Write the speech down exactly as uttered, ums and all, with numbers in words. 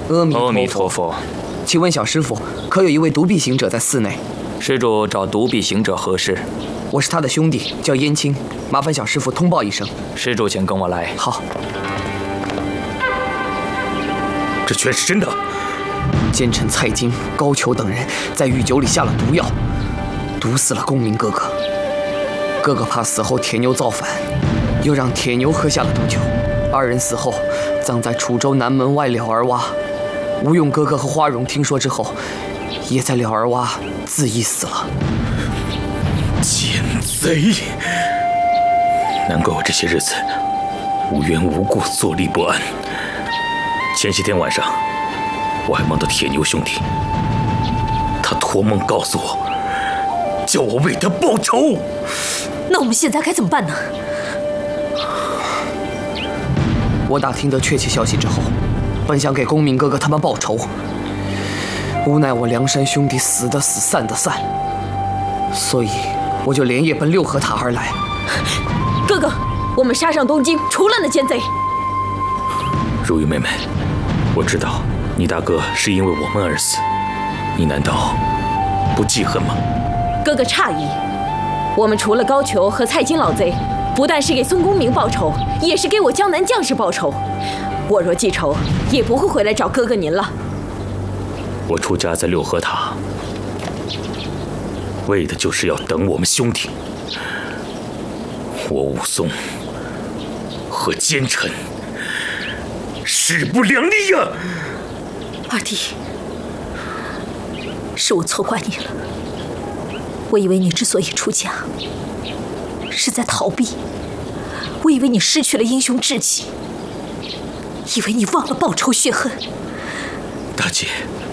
阿弥阿弥陀佛。 请问小师傅，可有一位独臂行者在寺内？ 施主找独臂行者何事？ 我是他的兄弟，叫燕青，麻烦小师傅通报一声。 施主，请跟我来。 好。 这全是真的。 奸臣蔡京、高俅等人在御酒里下了毒药，毒死了公明哥哥。哥哥怕死后铁牛造反，又让铁牛喝下了毒酒。二人死后，葬在楚州南门外了儿洼。吴用哥哥和花荣听说之后，也在了儿洼自缢死了。 奸贼！难怪我这些日子无缘无故坐立不安。前些天晚上，我还梦到铁牛兄弟，他托梦告诉我，叫我为他报仇。 那我们现在该怎么办呢？ 我打听得确切消息之后，本想给公明哥哥他们报仇，无奈我梁山兄弟死的死，散的散，所以我就连夜奔六合塔而来。 哥哥，我们杀上东京，除了那奸贼。 如玉妹妹，我知道你大哥是因为我们而死，你难道不记恨吗？ 哥哥诧异，我们除了高俅和蔡京老贼，不但是给宋公明报仇，也是给我江南将士报仇。我若记仇，也不会回来找哥哥您了。 我出家在六合塔，为的就是要等我们兄弟。我武松和奸臣势不两立呀！ 二弟，是我错怪你了。我以为你之所以出家，是在逃避。我以为你失去了英雄志气，以为你忘了报仇雪恨。 大姐，